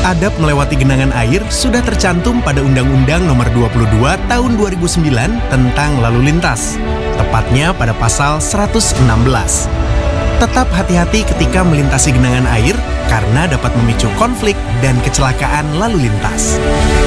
Adab melewati genangan air sudah tercantum pada Undang-Undang Nomor 22 Tahun 2009 tentang lalu lintas, tepatnya pada pasal 116. Tetap hati-hati ketika melintasi genangan air karena dapat memicu konflik dan kecelakaan lalu lintas.